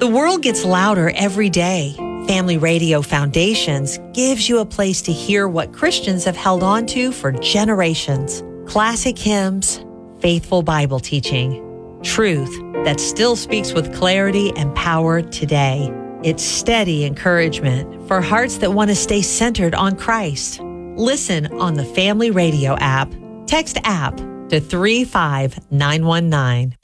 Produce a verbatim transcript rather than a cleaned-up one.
The world gets louder every day. Family Radio Foundations gives you a place to hear what Christians have held on to for generations. Classic hymns, faithful Bible teaching, truth that still speaks with clarity and power today. It's steady encouragement for hearts that want to stay centered on Christ. Listen on the Family Radio app. Text app to three five nine one nine.